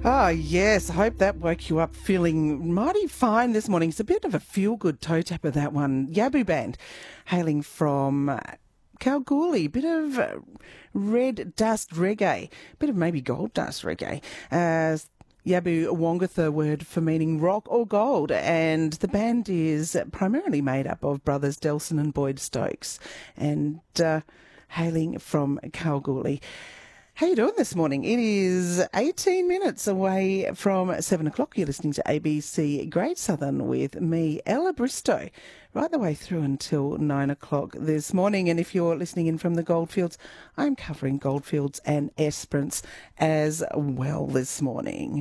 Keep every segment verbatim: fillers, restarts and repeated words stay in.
Oh, yes. I hope that woke you up feeling mighty fine this morning. It's a bit of a feel-good toe tapper, that one. Yabu Band, hailing from uh, Kalgoorlie. Bit of uh, red dust reggae. Bit of maybe gold dust reggae. Uh, Yabu Wongatha word for meaning rock or gold, and the band is primarily made up of brothers Delson and Boyd Stokes, and uh, hailing from Kalgoorlie. How you doing this morning? It is eighteen minutes away from seven o'clock. You're listening to A B C Great Southern with me, Ella Bristow, right the way through until nine o'clock this morning. And if you're listening in from the Goldfields, I'm covering Goldfields and Esperance as well this morning.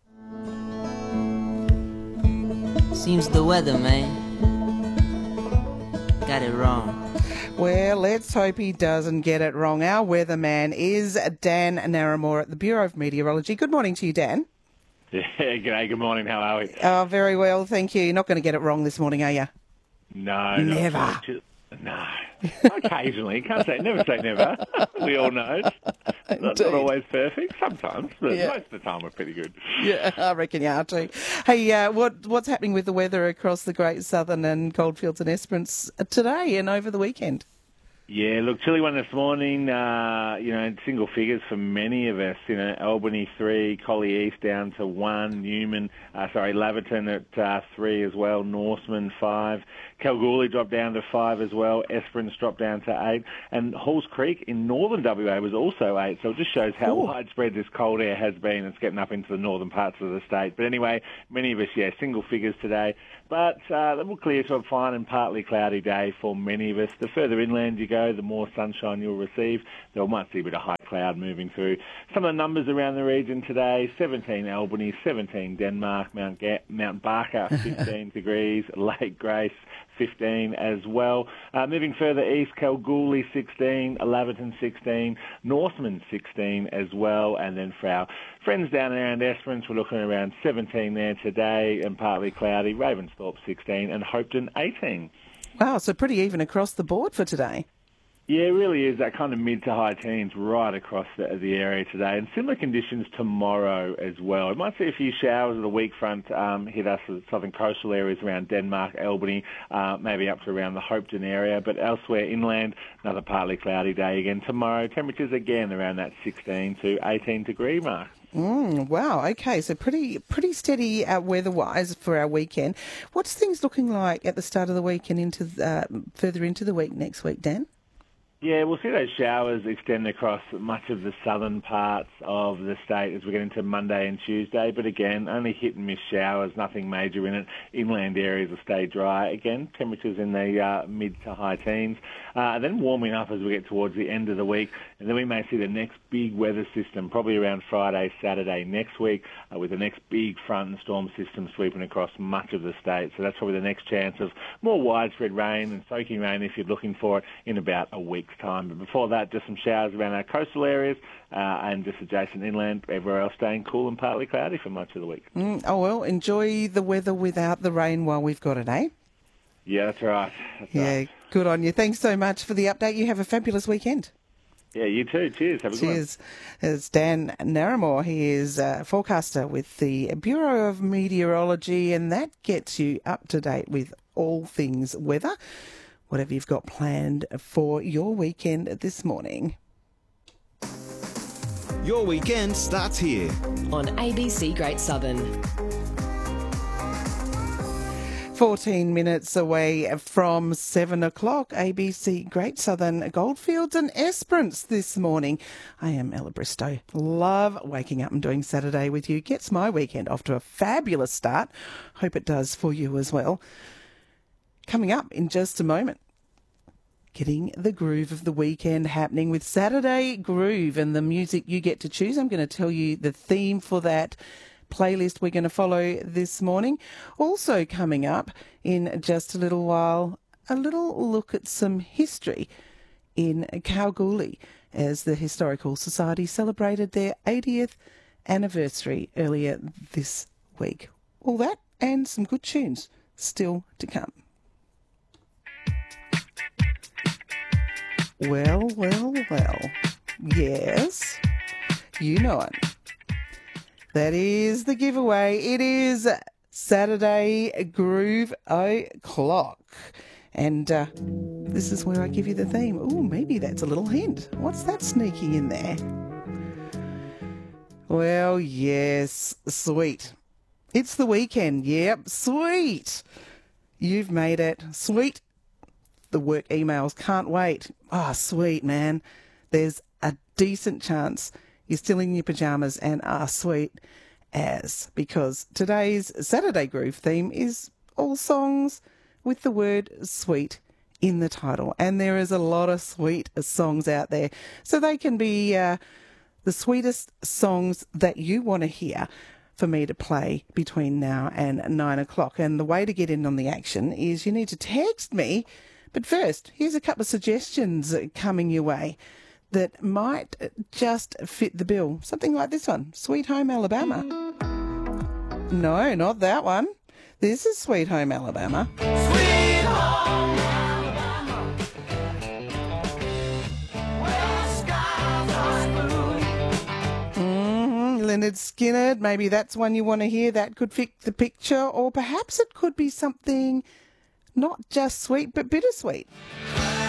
Seems the weather, man, got it wrong. Well, let's hope he doesn't get it wrong. Our weatherman is Dan Narramore at the Bureau of Meteorology. Good morning to you, Dan. Yeah, g'day, good morning. How are we? Oh, very well, thank you. You're not going to get it wrong this morning, are you? No. Never. Not just, no. Occasionally. Can't say, never say never. We all know. Not, not always perfect. Sometimes, but Yeah. most of the time we're pretty good. Yeah, I reckon you are too. Hey, uh, what what's happening with the weather across the Great Southern and Goldfields and Esperance today and over the weekend? Yeah, look, chilly one this morning, uh, you know, single figures for many of us, you know, Albany three, Collie East down to one, Newman, uh, sorry, Laverton at uh, three as well, Norseman five, Kalgoorlie dropped down to five as well, Esperance dropped down to eight, and Halls Creek in northern W A was also eight, so it just shows how Ooh. widespread this cold air has been. It's getting up into the northern parts of the state. But anyway, many of us, yeah, single figures today. But uh, it will clear to a fine and partly cloudy day for many of us. The further inland you go, the more sunshine you'll receive. There might see a bit of high cloud moving through. Some of the numbers around the region today: seventeen Albany, seventeen Denmark, Mount Ga- Mount Barker, fifteen degrees, Lake Grace, fifteen as well. Uh, moving further east, Kalgoorlie sixteen, Laverton sixteen, Norseman sixteen as well, and then for our friends down around Esperance, we're looking around seventeen there today and partly cloudy, Ravensthorpe sixteen and Hopetoun eighteen. Wow, so pretty even across the board for today. Yeah, it really is that kind of mid to high teens right across the, the area today, and similar conditions tomorrow as well. We might see a few showers of the weak front um, hit us in the southern coastal areas around Denmark, Albany, uh, maybe up to around the Hopetoun area, but elsewhere inland, another partly cloudy day again tomorrow. Temperatures again around that sixteen to eighteen degree mark. Mm, wow, okay, so pretty pretty steady uh, weather-wise for our weekend. What's things looking like at the start of the week and into uh, further into the week next week, Dan? Yeah, we'll see those showers extend across much of the southern parts of the state as we get into Monday and Tuesday. But again, only hit and miss showers, nothing major in it. Inland areas will stay dry. Again, temperatures in the uh, mid to high teens. Uh, then warming up as we get towards the end of the week. And then we may see the next big weather system probably around Friday, Saturday next week, uh, with the next big front and storm system sweeping across much of the state. So that's probably the next chance of more widespread rain and soaking rain if you're looking for it in about a week's time. But before that, just some showers around our coastal areas uh, and just adjacent inland, everywhere else staying cool and partly cloudy for much of the week. Mm, oh, well, enjoy the weather without the rain while we've got it, eh? Yeah, that's right. That's Yeah, right. good on you. Thanks so much for the update. You have a fabulous weekend. Yeah, you too. Cheers. Have a good one. Cheers. It's Dan Narramore. He is a forecaster with the Bureau of Meteorology, and that gets you up to date with all things weather, whatever you've got planned for your weekend this morning. Your weekend starts here. On A B C Great Southern. fourteen minutes away from seven o'clock, A B C Great Southern Goldfields and Esperance this morning. I am Ella Bristow. Love waking up and doing Saturday with you. Gets my weekend off to a fabulous start. Hope it does for you as well. Coming up in just a moment, getting the groove of the weekend happening with Saturday Groove and the music you get to choose. I'm going to tell you the theme for that playlist we're going to follow this morning. Also coming up in just a little while, a little look at some history in Kalgoorlie as the Historical Society celebrated their eightieth anniversary earlier this week. All that and some good tunes still to come. Well, well, well. Yes, you know it. That is the giveaway. It is Saturday Groove O'Clock. And uh, this is where I give you the theme. Ooh, maybe that's a little hint. What's that sneaking in there? Well, yes, sweet. It's the weekend. Yep, sweet. You've made it. Sweet. The work emails can't wait. Ah, oh, sweet, man. There's a decent chance you're still in your pajamas and are sweet as, because today's Saturday Groove theme is all songs with the word sweet in the title. And there is a lot of sweet songs out there. So they can be uh, the sweetest songs that you want to hear for me to play between now and nine o'clock. And the way to get in on the action is you need to text me. But first, here's a couple of suggestions coming your way that might just fit the bill. Something like this one, Sweet Home Alabama. No, not that one. This is Sweet Home Alabama. Sweet home Alabama, where the skies are blue. Mm-hmm. Leonard Skinner, maybe that's one you want to hear. That could fit the picture. Or perhaps it could be something not just sweet, but bittersweet.